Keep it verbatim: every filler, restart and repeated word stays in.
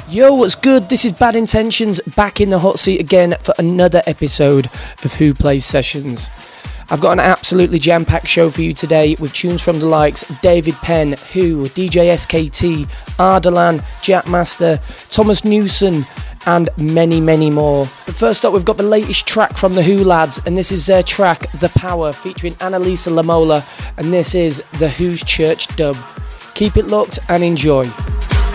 Yo, what's good? This is Bad Intentions, back in the hot seat again for another episode of Who Plays Sessions. I've got an absolutely jam-packed show for you today with tunes from the likes of David Penn, Who, D J S K T, Ardalan, Jackmaster, Thomas Newson, and many, many more. But first up, we've got the latest track from the Who lads, and this is their track, The Power, featuring Annalisa Lamola, and this is the Who's Church dub. Keep it locked and enjoy.